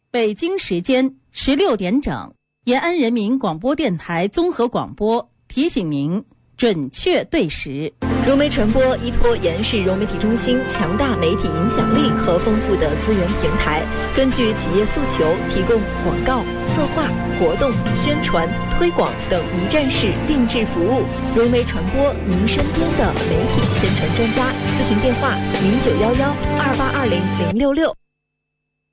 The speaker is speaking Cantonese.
北京时间16点整，延安人民广播电台综合广播提醒您准确对时。 融媒传播依托延安市融媒体中心强大媒体影响力和丰富的资源平台，根据企业诉求提供广告、策划、活动、宣传、推广等一站式定制服务。融媒传播，您身边的媒体宣传专家。咨询电话：091128200660。